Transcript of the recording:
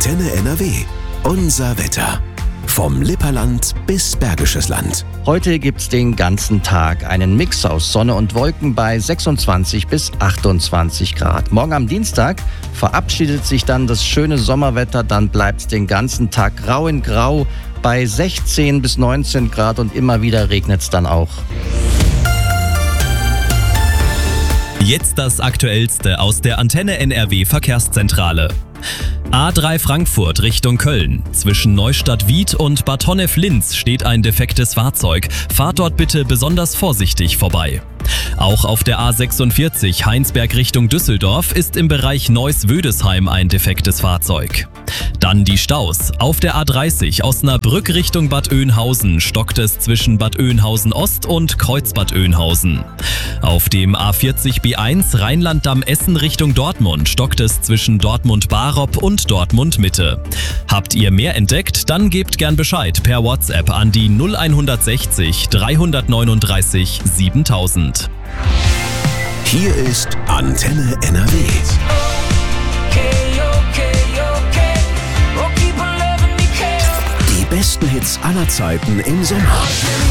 Antenne NRW. Unser Wetter. Vom Lipperland bis Bergisches Land. Heute gibt's den ganzen Tag einen Mix aus Sonne und Wolken bei 26 bis 28 Grad. Morgen am Dienstag verabschiedet sich dann das schöne Sommerwetter. Dann bleibt's den ganzen Tag grau in grau bei 16 bis 19 Grad und immer wieder regnet's dann auch. Jetzt das Aktuellste aus der Antenne NRW Verkehrszentrale. A3 Frankfurt Richtung Köln. Zwischen Neustadt-Wied und Bad Honnef-Linz steht ein defektes Fahrzeug. Fahrt dort bitte besonders vorsichtig vorbei. Auch auf der A46 Heinsberg Richtung Düsseldorf ist im Bereich Neuss-Wödesheim ein defektes Fahrzeug. Dann die Staus. Auf der A30 Osnabrück Richtung Bad Oeynhausen stockt es zwischen Bad Oeynhausen Ost und Kreuzbad Oeynhausen. Auf dem A40 B1 Rheinland-Damm-Essen Richtung Dortmund stockt es zwischen Dortmund-Barop und Dortmund-Mitte. Habt ihr mehr entdeckt? Dann gebt gern Bescheid per WhatsApp an die 0160 339 7000. Hier ist Antenne NRW. Die besten Hits aller Zeiten im Sommer.